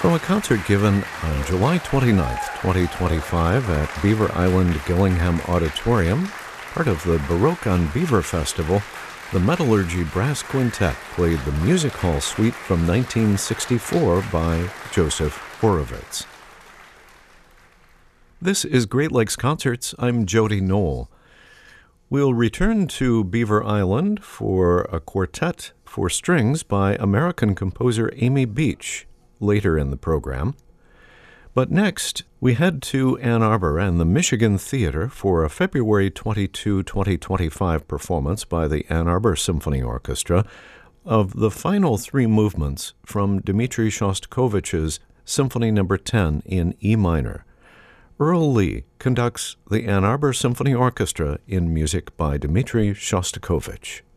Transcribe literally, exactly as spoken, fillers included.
From a concert given on July twenty-ninth, twenty twenty-five at Beaver Island Gillingham Auditorium, part of the Baroque on Beaver Festival, the Metallurgy Brass Quintet played the Music Hall Suite from nineteen sixty-four by Joseph Horovitz. This is Great Lakes Concerts. I'm Jody Knoll. We'll return to Beaver Island for a quartet for strings by American composer Amy Beach later in the program. But next, we head to Ann Arbor and the Michigan Theater for a February twenty-second, twenty twenty-five performance by the Ann Arbor Symphony Orchestra of the final three movements from Dmitri Shostakovich's Symphony Number ten in E minor. Earl Lee conducts the Ann Arbor Symphony Orchestra in music by Dmitri Shostakovich.